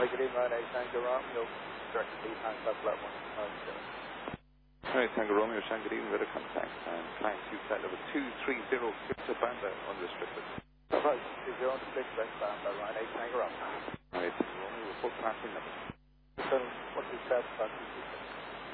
Good evening, Ryan 8 Tango Romeo, direct to Tank Club Flat 1. Right, Tango Romeo, Shan, good evening, better contact, and climb to flight level 2306 at Banda, unrestricted. Alright, 2006, West Banda, Ryan 8 Tango Romeo. Alright, Tango Romeo, report passing number. What's his status on